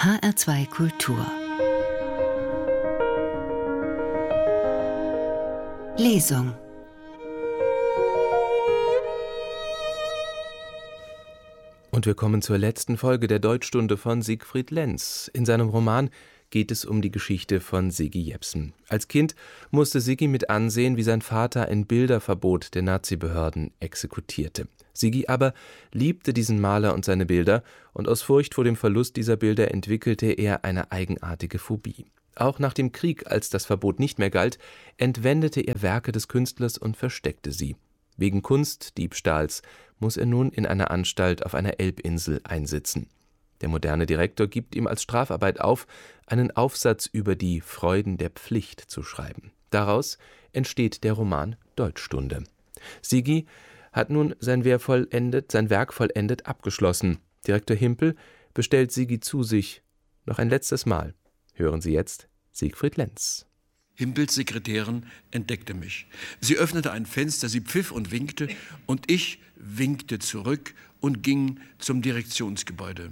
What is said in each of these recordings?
HR2 Kultur. Lesung. Und wir kommen zur letzten Folge der Deutschstunde von Siegfried Lenz. In seinem Roman geht es um die Geschichte von Siggi Jepsen. Als Kind musste Siggi mit ansehen, wie sein Vater ein Bilderverbot der Nazibehörden exekutierte. Siggi aber liebte diesen Maler und seine Bilder, und aus Furcht vor dem Verlust dieser Bilder entwickelte er eine eigenartige Phobie. Auch nach dem Krieg, als das Verbot nicht mehr galt, entwendete er Werke des Künstlers und versteckte sie. Wegen Kunstdiebstahls muss er nun in einer Anstalt auf einer Elbinsel einsitzen. Der moderne Direktor gibt ihm als Strafarbeit auf, einen Aufsatz über die Freuden der Pflicht zu schreiben. Daraus entsteht der Roman Deutschstunde. Siggi hat nun sein Werk vollendet abgeschlossen. Direktor Himpel bestellt Siggi zu sich. Noch ein letztes Mal. Hören Sie jetzt Siegfried Lenz. Himpels Sekretärin entdeckte mich. Sie öffnete ein Fenster, sie pfiff und winkte, und ich winkte zurück und ging zum Direktionsgebäude.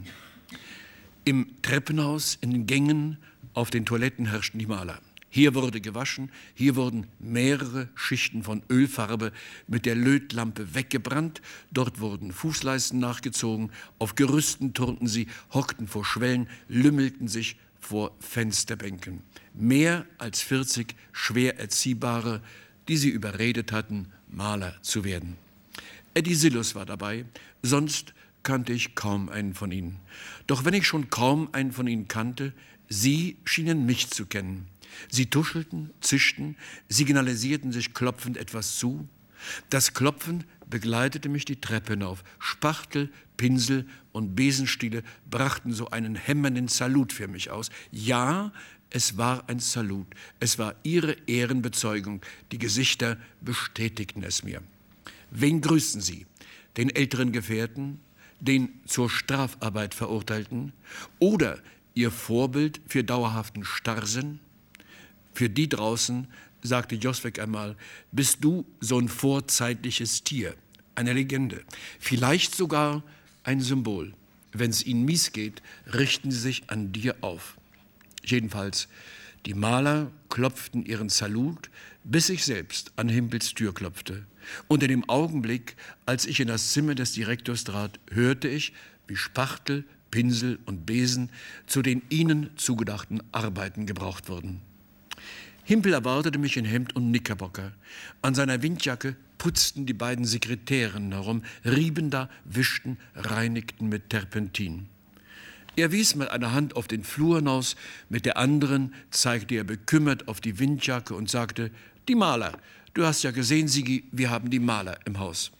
Im Treppenhaus, in den Gängen, auf den Toiletten herrschten die Maler. Hier wurde gewaschen, hier wurden mehrere Schichten von Ölfarbe mit der Lötlampe weggebrannt, dort wurden Fußleisten nachgezogen, auf Gerüsten turnten sie, hockten vor Schwellen, lümmelten sich vor Fensterbänken. Mehr als 40 schwer Erziehbare, die sie überredet hatten, Maler zu werden. Eddie Sillus war dabei, sonst kannte ich kaum einen von ihnen. Doch wenn ich schon kaum einen von ihnen kannte, sie schienen mich zu kennen. Sie tuschelten, zischten, signalisierten sich klopfend etwas zu. Das Klopfen begleitete mich die Treppe hinauf. Spachtel, Pinsel und Besenstiele brachten so einen hämmernden Salut für mich aus. Ja, es war ein Salut. Es war ihre Ehrenbezeugung. Die Gesichter bestätigten es mir. Wen grüßten Sie? Den älteren Gefährten? Den zur Strafarbeit Verurteilten? Oder Ihr Vorbild für dauerhaften Starrsinn? Für die draußen, sagte Joswek einmal, bist du so ein vorzeitliches Tier, eine Legende, vielleicht sogar ein Symbol. Wenn es ihnen mies geht, richten sie sich an dir auf. Jedenfalls, die Maler klopften ihren Salut, bis ich selbst an Himpels Tür klopfte. Und in dem Augenblick, als ich in das Zimmer des Direktors trat, hörte ich, wie Spachtel, Pinsel und Besen zu den ihnen zugedachten Arbeiten gebraucht wurden. Himpel erwartete mich in Hemd und Knickerbocker. An seiner Windjacke putzten die beiden Sekretärinnen herum, rieben da, wischten, reinigten mit Terpentin. Er wies mit einer Hand auf den Flur hinaus, mit der anderen zeigte er bekümmert auf die Windjacke und sagte, die Maler, du hast ja gesehen, Siggi, wir haben die Maler im Haus.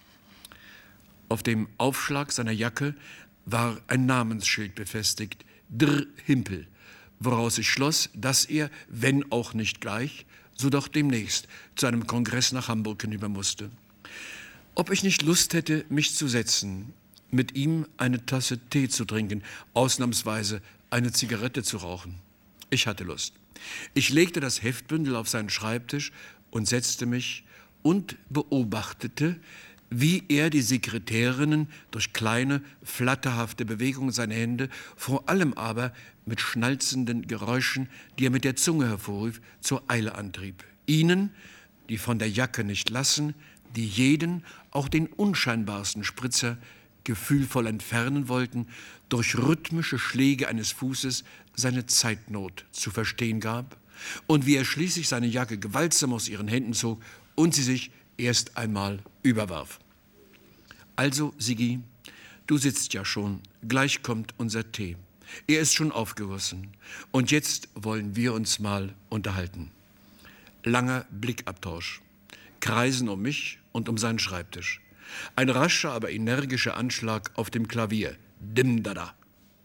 Auf dem Aufschlag seiner Jacke war ein Namensschild befestigt, Dr. Himpel, woraus ich schloss, dass er, wenn auch nicht gleich, so doch demnächst zu einem Kongress nach Hamburg hinüber musste. Ob ich nicht Lust hätte, mich zu setzen, mit ihm eine Tasse Tee zu trinken, ausnahmsweise eine Zigarette zu rauchen. Ich hatte Lust. Ich legte das Heftbündel auf seinen Schreibtisch und setzte mich und beobachtete, wie er die Sekretärinnen durch kleine, flatterhafte Bewegungen seiner Hände, vor allem aber mit schnalzenden Geräuschen, die er mit der Zunge hervorrief, zur Eile antrieb. Ihnen, die von der Jacke nicht lassen, die jeden, auch den unscheinbarsten Spritzer, gefühlvoll entfernen wollten, durch rhythmische Schläge eines Fußes seine Zeitnot zu verstehen gab, und wie er schließlich seine Jacke gewaltsam aus ihren Händen zog und sie sich erst einmal überwarf. Also, Siggi, du sitzt ja schon, gleich kommt unser Tee. Er ist schon aufgegossen und jetzt wollen wir uns mal unterhalten. Langer Blickabtausch, Kreisen um mich und um seinen Schreibtisch. Ein rascher, aber energischer Anschlag auf dem Klavier. Dim-dada.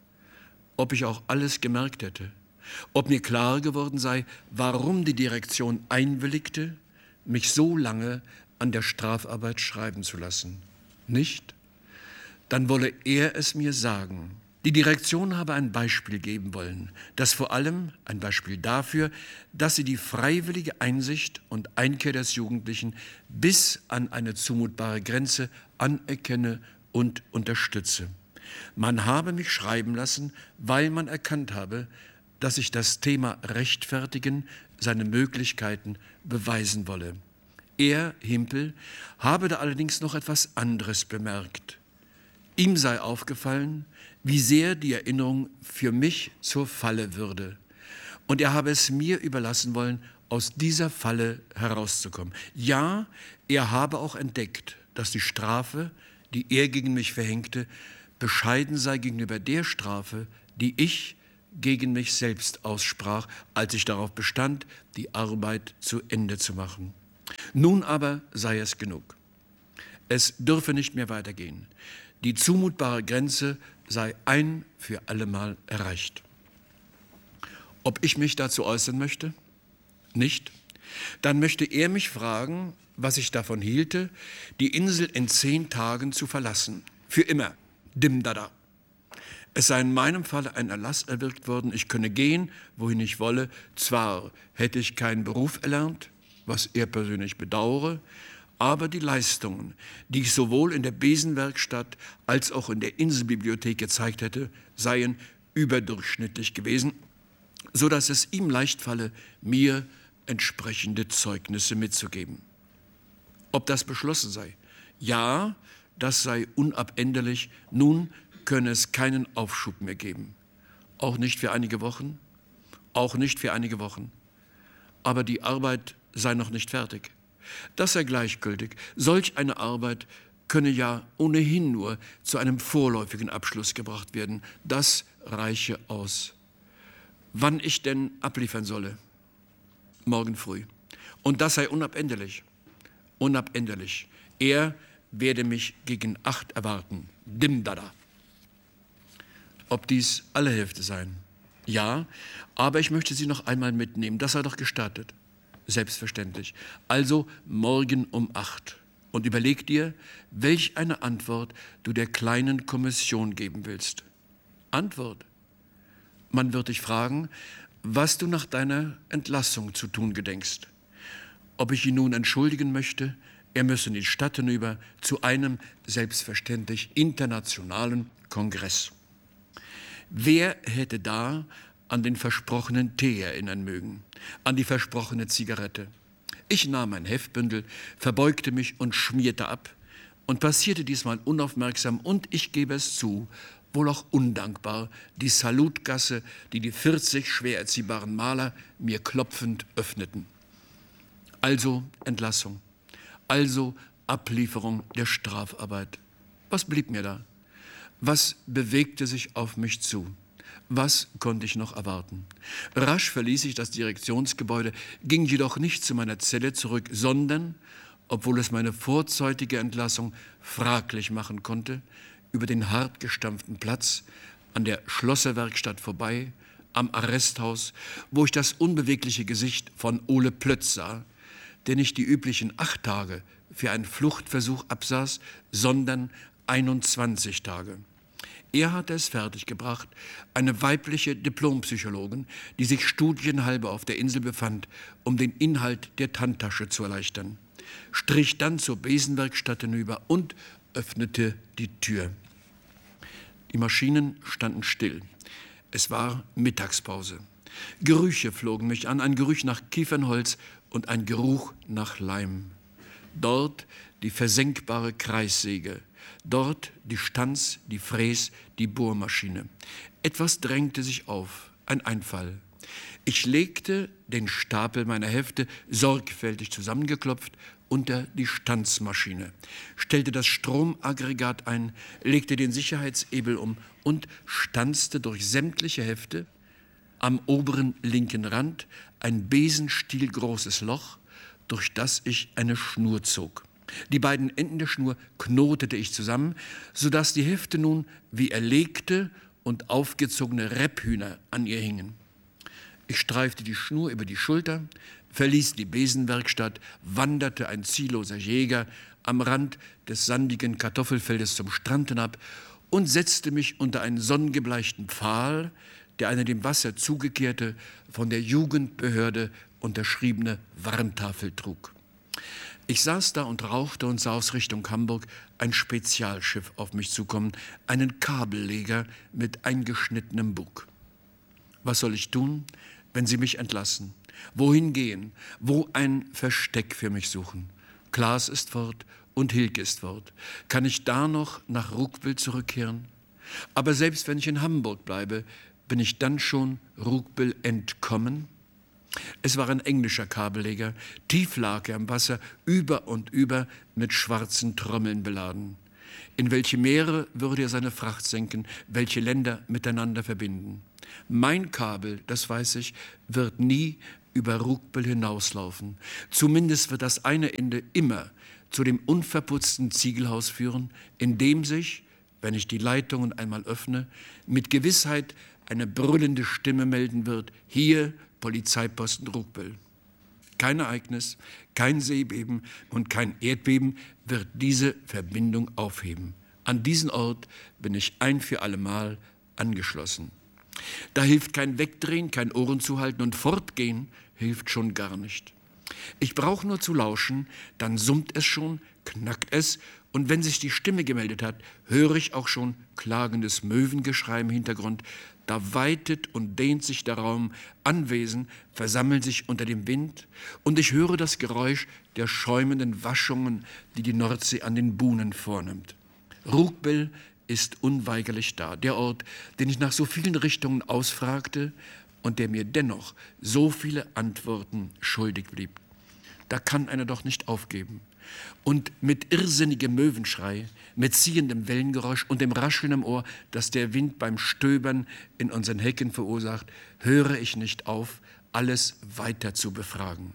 Ob ich auch alles gemerkt hätte, ob mir klar geworden sei, warum die Direktion einwilligte, mich so lange an der Strafarbeit schreiben zu lassen. Nicht? Dann wolle er es mir sagen. Die Direktion habe ein Beispiel geben wollen, das vor allem ein Beispiel dafür, dass sie die freiwillige Einsicht und Einkehr des Jugendlichen bis an eine zumutbare Grenze anerkenne und unterstütze. Man habe mich schreiben lassen, weil man erkannt habe, dass ich das Thema Rechtfertigen, seine Möglichkeiten beweisen wolle. Er, Himpel, habe da allerdings noch etwas anderes bemerkt. Ihm sei aufgefallen, wie sehr die Erinnerung für mich zur Falle würde. Und er habe es mir überlassen wollen, aus dieser Falle herauszukommen. Ja, er habe auch entdeckt, dass die Strafe, die er gegen mich verhängte, bescheiden sei gegenüber der Strafe, die ich gegen mich selbst aussprach, als ich darauf bestand, die Arbeit zu Ende zu machen. Nun aber sei es genug. Es dürfe nicht mehr weitergehen. Die zumutbare Grenze sei ein für allemal erreicht. Ob ich mich dazu äußern möchte? Nicht? Dann möchte er mich fragen, was ich davon hielte, die Insel in 10 Tagen zu verlassen. Für immer. Dimdada. Es sei in meinem Falle ein Erlass erwirkt worden, ich könne gehen, wohin ich wolle. Zwar hätte ich keinen Beruf erlernt, was er persönlich bedauere, aber die Leistungen, die ich sowohl in der Besenwerkstatt als auch in der Inselbibliothek gezeigt hätte, seien überdurchschnittlich gewesen, so dass es ihm leicht falle, mir entsprechende Zeugnisse mitzugeben. Ob das beschlossen sei? Ja, das sei unabänderlich. Nun könne es keinen Aufschub mehr geben. Auch nicht für einige Wochen, auch nicht für einige Wochen. Aber die Arbeit sei noch nicht fertig. Das sei gleichgültig. Solch eine Arbeit könne ja ohnehin nur zu einem vorläufigen Abschluss gebracht werden. Das reiche aus. Wann ich denn abliefern solle? Morgen früh. Und das sei unabänderlich. Unabänderlich. Er werde mich gegen 8 erwarten. Dimdada. Ob dies alle Hälfte seien? Ja, aber ich möchte sie noch einmal mitnehmen. Das sei doch gestattet. Selbstverständlich. Also morgen um 8. Und überleg dir, welch eine Antwort du der kleinen Kommission geben willst. Antwort. Man wird dich fragen, was du nach deiner Entlassung zu tun gedenkst. Ob ich ihn nun entschuldigen möchte, er müsse in die Stadt hinüber zu einem selbstverständlich internationalen Kongress. Wer hätte da an den versprochenen Tee erinnern mögen, an die versprochene Zigarette? Ich nahm mein Heftbündel, verbeugte mich und schmierte ab und passierte diesmal unaufmerksam und, ich gebe es zu, wohl auch undankbar, die Salutgasse, die die 40 schwer erziehbaren Maler mir klopfend öffneten. Also Entlassung, also Ablieferung der Strafarbeit. Was blieb mir da? Was bewegte sich auf mich zu? Was konnte ich noch erwarten? Rasch verließ ich das Direktionsgebäude, ging jedoch nicht zu meiner Zelle zurück, sondern, obwohl es meine vorzeitige Entlassung fraglich machen konnte, über den hart gestampften Platz an der Schlosserwerkstatt vorbei, am Arresthaus, wo ich das unbewegliche Gesicht von Ole Plötz sah, der nicht die üblichen 8 Tage für einen Fluchtversuch absaß, sondern 21 Tage. Er hatte es fertiggebracht, eine weibliche Diplompsychologin, die sich studienhalber auf der Insel befand, um den Inhalt der Handtasche zu erleichtern, strich dann zur Besenwerkstatt hinüber und öffnete die Tür. Die Maschinen standen still. Es war Mittagspause. Gerüche flogen mich an, ein Geruch nach Kiefernholz und ein Geruch nach Leim. Dort die versenkbare Kreissäge, dort die Stanz, die Fräs, die Bohrmaschine. Etwas drängte sich auf, ein Einfall. Ich legte den Stapel meiner Hefte, sorgfältig zusammengeklopft, unter die Stanzmaschine, stellte das Stromaggregat ein, legte den Sicherheitshebel um und stanzte durch sämtliche Hefte, am oberen linken Rand ein besenstielgroßes Loch, durch das ich eine Schnur zog. Die beiden Enden der Schnur knotete ich zusammen, sodass die Hefte nun wie erlegte und aufgezogene Rebhühner an ihr hingen. Ich streifte die Schnur über die Schulter, verließ die Besenwerkstatt, wanderte ein zielloser Jäger am Rand des sandigen Kartoffelfeldes zum Strand hinab und setzte mich unter einen sonnengebleichten Pfahl, der eine dem Wasser zugekehrte, von der Jugendbehörde unterschriebene Warntafel trug. Ich saß da und rauchte und sah aus Richtung Hamburg ein Spezialschiff auf mich zukommen, einen Kabelleger mit eingeschnittenem Bug. Was soll ich tun, wenn sie mich entlassen? Wohin gehen? Wo ein Versteck für mich suchen? Klaas ist fort und Hilke ist fort. Kann ich da noch nach Ruckwill zurückkehren? Aber selbst wenn ich in Hamburg bleibe, bin ich dann schon Ruckwill entkommen? Es war ein englischer Kabelleger, tief lag er am Wasser, über und über mit schwarzen Trommeln beladen. In welche Meere würde er seine Fracht senken, welche Länder miteinander verbinden? Mein Kabel, das weiß ich, wird nie über Ruckwill hinauslaufen. Zumindest wird das eine Ende immer zu dem unverputzten Ziegelhaus führen, in dem sich, wenn ich die Leitungen einmal öffne, mit Gewissheit eine brüllende Stimme melden wird: Hier Polizeiposten Ruckwill. Kein Ereignis, kein Seebeben und kein Erdbeben wird diese Verbindung aufheben. An diesen Ort bin ich ein für allemal angeschlossen. Da hilft kein Wegdrehen, kein Ohren zuhalten, und fortgehen hilft schon gar nicht. Ich brauche nur zu lauschen, dann summt es schon, knackt es, und wenn sich die Stimme gemeldet hat, höre ich auch schon klagendes Möwengeschrei im Hintergrund. Da weitet und dehnt sich der Raum, Anwesen versammeln sich unter dem Wind, und ich höre das Geräusch der schäumenden Waschungen, die die Nordsee an den Buhnen vornimmt. Ruckwill ist unweigerlich da, der Ort, den ich nach so vielen Richtungen ausfragte und der mir dennoch so viele Antworten schuldig blieb. Da kann einer doch nicht aufgeben. Und mit irrsinnigem Möwenschrei, mit ziehendem Wellengeräusch und dem Rascheln im Ohr, das der Wind beim Stöbern in unseren Hecken verursacht, höre ich nicht auf, alles weiter zu befragen.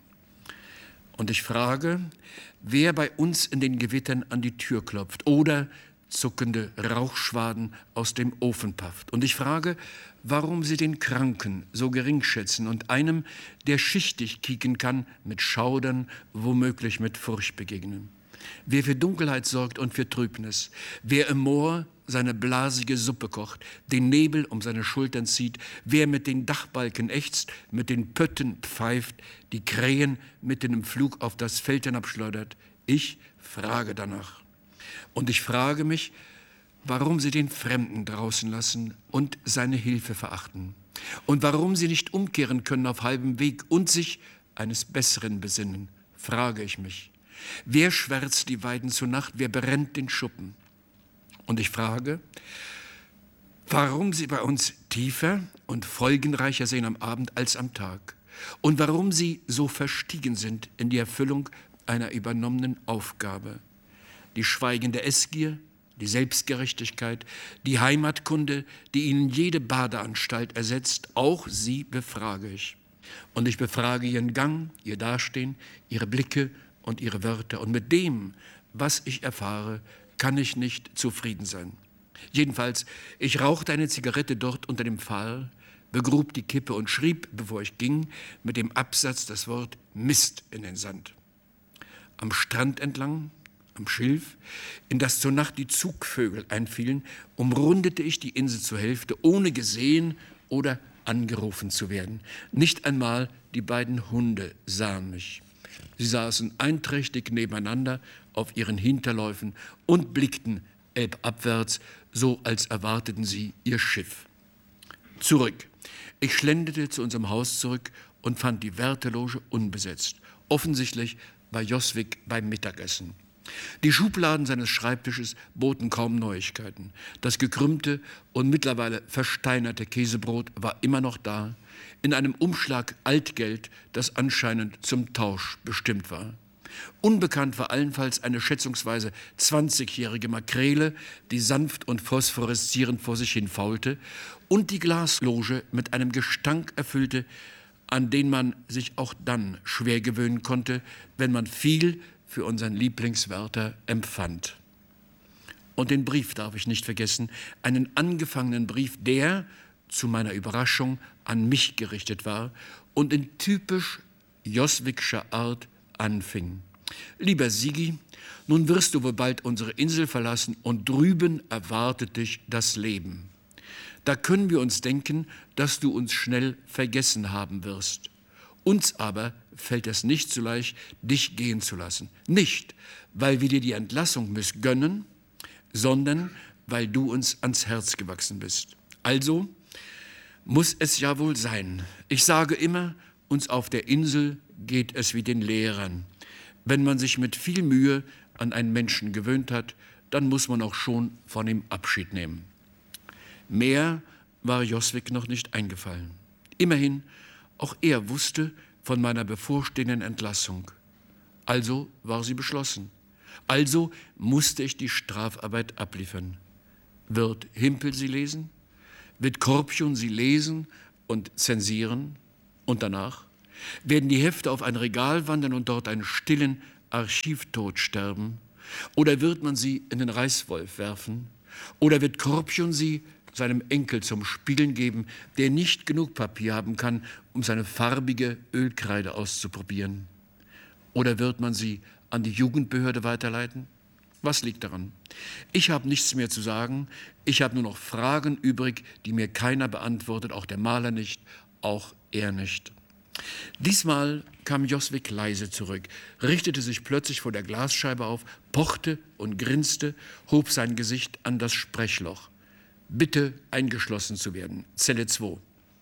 Und ich frage, wer bei uns in den Gewittern an die Tür klopft oder zuckende Rauchschwaden aus dem Ofen pafft. Und ich frage, warum sie den Kranken so gering schätzen und einem, der schichtig kieken kann, mit Schaudern, womöglich mit Furcht begegnen. Wer für Dunkelheit sorgt und für Trübnis, wer im Moor seine blasige Suppe kocht, den Nebel um seine Schultern zieht, wer mit den Dachbalken ächzt, mit den Pötten pfeift, die Krähen mitten im Flug auf das Feld hinabschleudert. Ich frage danach. Und ich frage mich, warum sie den Fremden draußen lassen und seine Hilfe verachten. Und warum sie nicht umkehren können auf halbem Weg und sich eines Besseren besinnen, frage ich mich. Wer schwärzt die Weiden zur Nacht, wer brennt den Schuppen? Und ich frage, warum sie bei uns tiefer und folgenreicher sehen am Abend als am Tag. Und warum sie so verstiegen sind in die Erfüllung einer übernommenen Aufgabe. Die schweigende Essgier, die Selbstgerechtigkeit, die Heimatkunde, die ihnen jede Badeanstalt ersetzt, auch sie befrage ich. Und ich befrage ihren Gang, ihr Dastehen, ihre Blicke und ihre Wörter. Und mit dem, was ich erfahre, kann ich nicht zufrieden sein. Jedenfalls, ich rauchte eine Zigarette dort unter dem Pfahl, begrub die Kippe und schrieb, bevor ich ging, mit dem Absatz das Wort Mist in den Sand. Am Strand entlang, am Schilf, in das zur Nacht die Zugvögel einfielen, umrundete ich die Insel zur Hälfte, ohne gesehen oder angerufen zu werden. Nicht einmal die beiden Hunde sahen mich. Sie saßen einträchtig nebeneinander auf ihren Hinterläufen und blickten elbabwärts, so als erwarteten sie ihr Schiff. Zurück. Ich schlenderte zu unserem Haus zurück und fand die Wärterloge unbesetzt. Offensichtlich war Joswig beim Mittagessen. Die Schubladen seines Schreibtisches boten kaum Neuigkeiten. Das gekrümmte und mittlerweile versteinerte Käsebrot war immer noch da, in einem Umschlag Altgeld, das anscheinend zum Tausch bestimmt war. Unbekannt war allenfalls eine schätzungsweise 20-jährige Makrele, die sanft und phosphoreszierend vor sich hin faulte, und die Glasloge mit einem Gestank erfüllte, an den man sich auch dann schwer gewöhnen konnte, wenn man viel für unseren Lieblingswärter empfand. Und den Brief darf ich nicht vergessen, einen angefangenen Brief, der, zu meiner Überraschung, an mich gerichtet war und in typisch Joswigscher Art anfing. Lieber Sigi, nun wirst du wohl bald unsere Insel verlassen und drüben erwartet dich das Leben. Da können wir uns denken, dass du uns schnell vergessen haben wirst. Uns aber fällt es nicht so leicht, dich gehen zu lassen. Nicht, weil wir dir die Entlassung missgönnen, sondern weil du uns ans Herz gewachsen bist. Also muss es ja wohl sein. Ich sage immer, uns auf der Insel geht es wie den Lehrern. Wenn man sich mit viel Mühe an einen Menschen gewöhnt hat, dann muss man auch schon von ihm Abschied nehmen. Mehr war Joswig noch nicht eingefallen. Immerhin, auch er wusste von meiner bevorstehenden Entlassung. Also war sie beschlossen. Also musste ich die Strafarbeit abliefern. Wird Himpel sie lesen? Wird Korpchen sie lesen und zensieren? Und danach? Werden die Hefte auf ein Regal wandern und dort einen stillen Archivtod sterben? Oder wird man sie in den Reißwolf werfen? Oder wird Korpchen sie seinem Enkel zum Spielen geben, der nicht genug Papier haben kann, um seine farbige Ölkreide auszuprobieren? Oder wird man sie an die Jugendbehörde weiterleiten? Was liegt daran? Ich habe nichts mehr zu sagen. Ich habe nur noch Fragen übrig, die mir keiner beantwortet, auch der Maler nicht, auch er nicht. Diesmal kam Joswig leise zurück, richtete sich plötzlich vor der Glasscheibe auf, pochte und grinste, hob sein Gesicht an das Sprechloch. Bitte eingeschlossen zu werden, Zelle 2.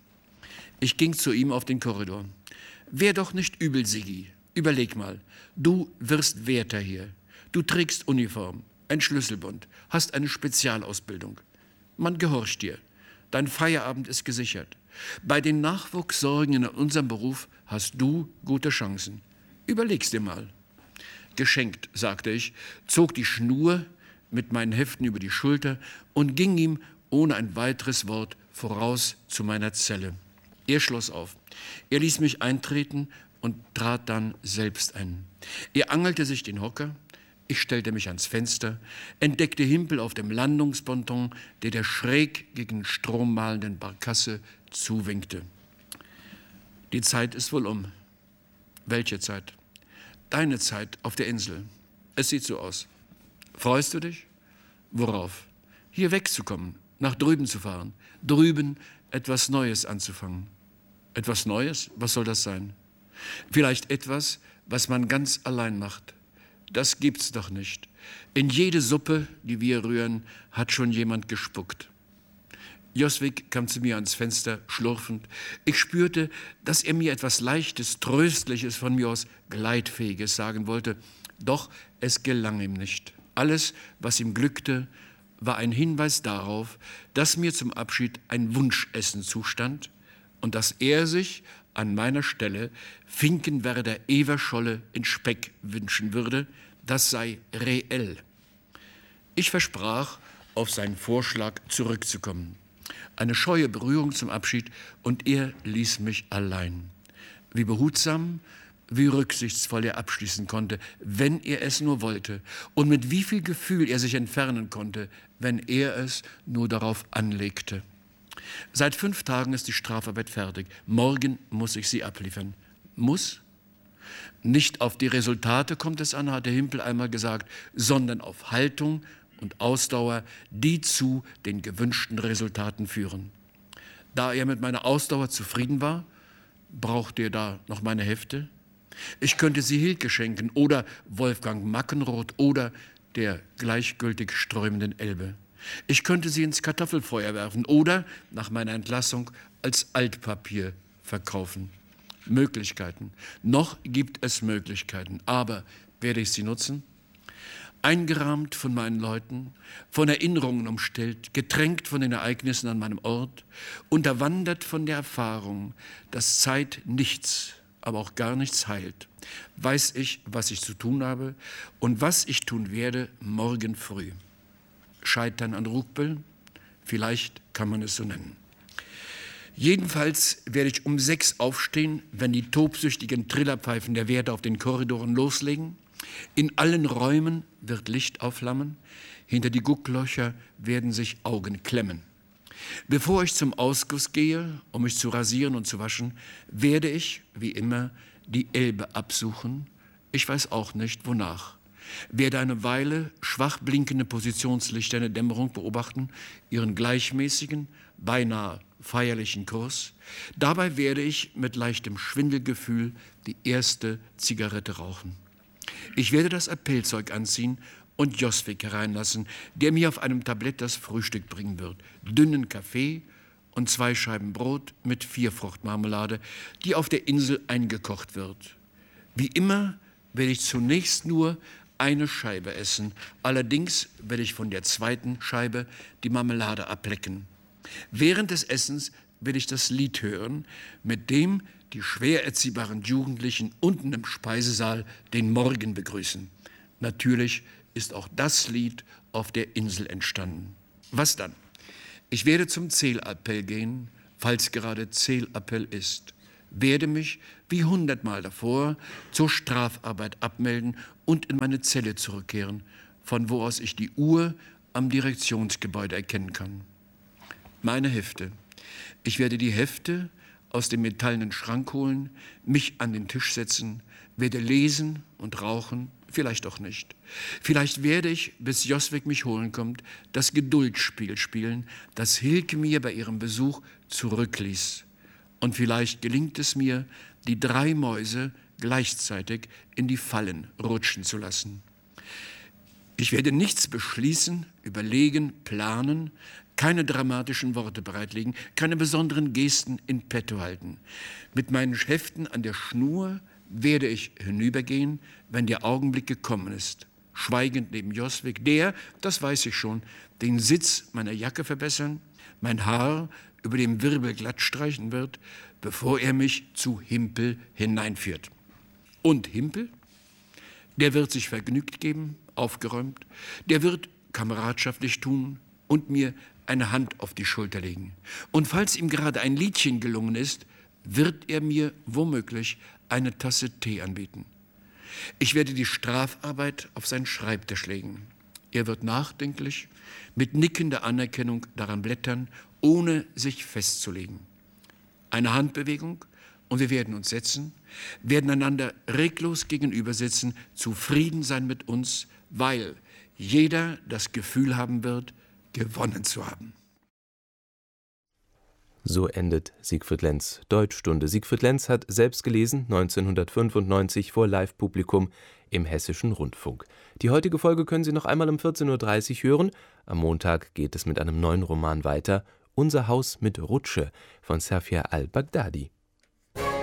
Ich ging zu ihm auf den Korridor. Wär doch nicht übel, Sigi. Überleg mal, du wirst Wärter hier. Du trägst Uniform, ein Schlüsselbund, hast eine Spezialausbildung. Man gehorcht dir. Dein Feierabend ist gesichert. Bei den Nachwuchssorgen in unserem Beruf hast du gute Chancen. Überleg's dir mal. Geschenkt, sagte ich, zog die Schnur mit meinen Heften über die Schulter und ging ihm ohne ein weiteres Wort voraus zu meiner Zelle. Er schloss auf. Er ließ mich eintreten und trat dann selbst ein. Er angelte sich den Hocker. Ich stellte mich ans Fenster, entdeckte Himpel auf dem Landungsponton, der schräg gegen den Strom malenden Barkasse zuwinkte. Die Zeit ist wohl um. Welche Zeit? Deine Zeit auf der Insel. Es sieht so aus. Freust du dich? Worauf? Hier wegzukommen, nach drüben zu fahren, drüben etwas Neues anzufangen. Etwas Neues? Was soll das sein? Vielleicht etwas, was man ganz allein macht. Das gibt's doch nicht. In jede Suppe, die wir rühren, hat schon jemand gespuckt. Joswig kam zu mir ans Fenster, schlurfend. Ich spürte, dass er mir etwas Leichtes, Tröstliches, von mir aus Gleitfähiges sagen wollte. Doch es gelang ihm nicht. Alles, was ihm glückte, war ein Hinweis darauf, dass mir zum Abschied ein Wunschessen zustand und dass er sich an meiner Stelle Finkenwerder Everscholle in Speck wünschen würde, das sei reell. Ich versprach, auf seinen Vorschlag zurückzukommen. Eine scheue Berührung zum Abschied und er ließ mich allein. Wie behutsam, wie rücksichtsvoll er abschließen konnte, wenn er es nur wollte und mit wie viel Gefühl er sich entfernen konnte, wenn er es nur darauf anlegte. Seit 5 Tagen ist die Strafarbeit fertig. Morgen muss ich sie abliefern. Muss? Nicht auf die Resultate kommt es an, hat der Himpel einmal gesagt, sondern auf Haltung und Ausdauer, die zu den gewünschten Resultaten führen. Da er mit meiner Ausdauer zufrieden war, brauchte er da noch meine Hefte? Ich könnte sie Hilke schenken oder Wolfgang Mackenroth oder der gleichgültig strömenden Elbe. Ich könnte sie ins Kartoffelfeuer werfen oder nach meiner Entlassung als Altpapier verkaufen. Möglichkeiten. Noch gibt es Möglichkeiten, aber werde ich sie nutzen? Eingerahmt von meinen Leuten, von Erinnerungen umstellt, getränkt von den Ereignissen an meinem Ort, unterwandert von der Erfahrung, dass Zeit nichts, aber auch gar nichts heilt, weiß ich, was ich zu tun habe und was ich tun werde morgen früh. Scheitern an Rugbel? Vielleicht kann man es so nennen. Jedenfalls werde ich um 6 aufstehen, wenn die tobsüchtigen Trillerpfeifen der Wärter auf den Korridoren loslegen. In allen Räumen wird Licht aufflammen, hinter die Gucklöcher werden sich Augen klemmen. Bevor ich zum Ausguss gehe, um mich zu rasieren und zu waschen, werde ich, wie immer, die Elbe absuchen. Ich weiß auch nicht, wonach. Werde eine Weile schwach blinkende Positionslichter in der Dämmerung beobachten, ihren gleichmäßigen, beinahe feierlichen Kurs. Dabei werde ich mit leichtem Schwindelgefühl die erste Zigarette rauchen. Ich werde das Appellzeug anziehen und Joswig hereinlassen, der mir auf einem Tablett das Frühstück bringen wird. Dünnen Kaffee und 2 Scheiben Brot mit 4 Fruchtmarmelade, die auf der Insel eingekocht wird. Wie immer werde ich zunächst nur eine Scheibe essen. Allerdings werde ich von der zweiten Scheibe die Marmelade ablecken. Während des Essens werde ich das Lied hören, mit dem die schwer erziehbaren Jugendlichen unten im Speisesaal den Morgen begrüßen. Natürlich ist auch das Lied auf der Insel entstanden. Was dann? Ich werde zum Zählappell gehen, falls gerade Zählappell ist, werde mich wie 100-mal davor zur Strafarbeit abmelden und in meine Zelle zurückkehren, von wo aus ich die Uhr am Direktionsgebäude erkennen kann. Meine Hefte. Ich werde die Hefte aus dem metallenen Schrank holen, mich an den Tisch setzen, werde lesen und rauchen, vielleicht auch nicht. Vielleicht werde ich, bis Joswig mich holen kommt, das Geduldsspiel spielen, das Hilke mir bei ihrem Besuch zurückließ. Und vielleicht gelingt es mir, die 3 Mäuse gleichzeitig in die Fallen rutschen zu lassen. Ich werde nichts beschließen, überlegen, planen, keine dramatischen Worte bereitlegen, keine besonderen Gesten in petto halten. Mit meinen Heften an der Schnur werde ich hinübergehen, wenn der Augenblick gekommen ist. Schweigend neben Joswig, der, das weiß ich schon, den Sitz meiner Jacke verbessern, mein Haar über dem Wirbel glatt streichen wird, bevor er mich zu Himpel hineinführt. Und Himpel? Der wird sich vergnügt geben, aufgeräumt, der wird kameradschaftlich tun und mir eine Hand auf die Schulter legen. Und falls ihm gerade ein Liedchen gelungen ist, wird er mir womöglich eine Tasse Tee anbieten. Ich werde die Strafarbeit auf seinen Schreibtisch legen. Er wird nachdenklich, mit nickender Anerkennung daran blättern, ohne sich festzulegen. Eine Handbewegung und wir werden uns setzen, werden einander reglos gegenüber sitzen, zufrieden sein mit uns, weil jeder das Gefühl haben wird, gewonnen zu haben. So endet Siegfried Lenz Deutschstunde. Siegfried Lenz hat selbst gelesen, 1995 vor Live-Publikum im Hessischen Rundfunk. Die heutige Folge können Sie noch einmal um 14.30 Uhr hören. Am Montag geht es mit einem neuen Roman weiter, Unser Haus mit Rutsche von Safia al-Baghdadi.